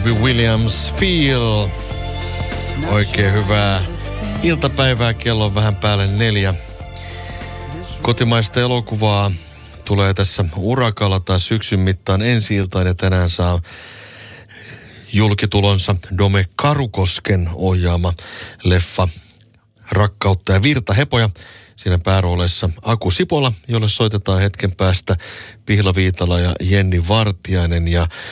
Robbie Williams, Feel. Oikein hyvää iltapäivää, kello on vähän päälle 4. Kotimaista elokuvaa tulee tässä urakalla tai syksyn mittaan ensi-iltaan ja tänään saa julkitulonsa Dome Karukosken ohjaama leffa Rakkautta ja virtahepoja. Siinä päärooleissa Aku Sipola, jolle soitetaan hetken päästä Pihla Viitala ja Jenni Vartiainen. Ja